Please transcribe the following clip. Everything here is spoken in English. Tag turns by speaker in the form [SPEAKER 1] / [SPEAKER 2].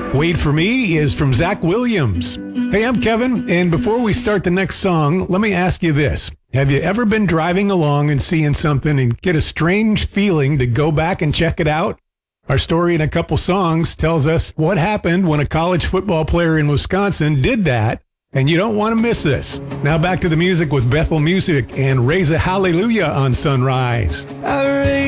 [SPEAKER 1] Wait for Me is from Zach Williams. Hey, I'm Kevin, and before we start the next song, let me ask you this. Have you ever been driving along and seeing something and get a strange feeling to go back and check it out? Our story in a couple songs tells us what happened when a college football player in Wisconsin did that, and you don't want to miss this. Now back to the music with Bethel Music and Raise a Hallelujah on Sunrise.